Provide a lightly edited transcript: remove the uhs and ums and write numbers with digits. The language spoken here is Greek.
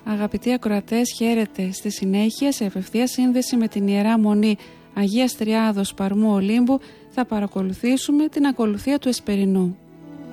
Αγαπητοί ακροατές, χαίρετε. Στη συνέχεια, σε απευθεία σύνδεση με την Ιερά Μονή Αγίας Τριάδος Παρμού Ολύμπου, θα παρακολουθήσουμε την ακολουθία του Εσπερινού.